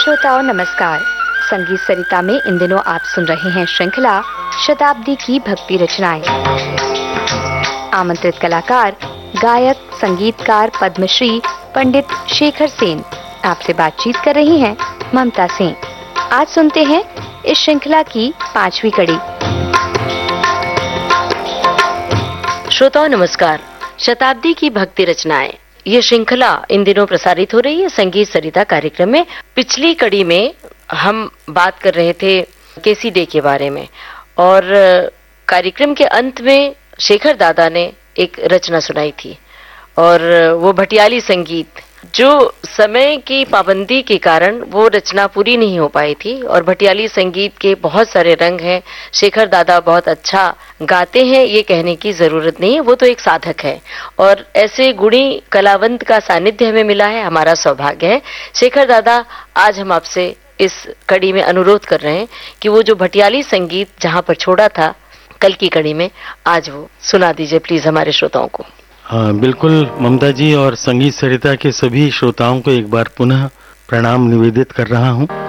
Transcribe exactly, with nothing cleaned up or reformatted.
श्रोताओं नमस्कार। संगीत सरिता में इन दिनों आप सुन रहे हैं श्रृंखला शताब्दी की भक्ति रचनाएं। आमंत्रित कलाकार गायक संगीतकार पद्मश्री पंडित शेखर सेन। आपसे बातचीत कर रही हैं ममता सिंह। आज सुनते हैं इस श्रृंखला की पांचवी कड़ी। श्रोताओं नमस्कार। शताब्दी की भक्ति रचनाएं ये श्रृंखला इन दिनों प्रसारित हो रही है संगीत सरिता कार्यक्रम में। पिछली कड़ी में हम बात कर रहे थे केसी डे के बारे में और कार्यक्रम के अंत में शेखर दादा ने एक रचना सुनाई थी और वो भटियाली संगीत, जो समय की पाबंदी के कारण वो रचना पूरी नहीं हो पाई थी। और भटियाली संगीत के बहुत सारे रंग हैं। शेखर दादा बहुत अच्छा गाते हैं, ये कहने की जरूरत नहीं है, वो तो एक साधक है और ऐसे गुणी कलावंत का सानिध्य हमें मिला है, हमारा सौभाग्य है। शेखर दादा, आज हम आपसे इस कड़ी में अनुरोध कर रहे हैं कि वो जो भटियाली संगीत जहाँ पर छोड़ा था कल की कड़ी में, आज वो सुना दीजिए प्लीज हमारे श्रोताओं को। हाँ बिल्कुल ममता जी, और संगीत सरिता के सभी श्रोताओं को एक बार पुनः प्रणाम निवेदित कर रहा हूँ।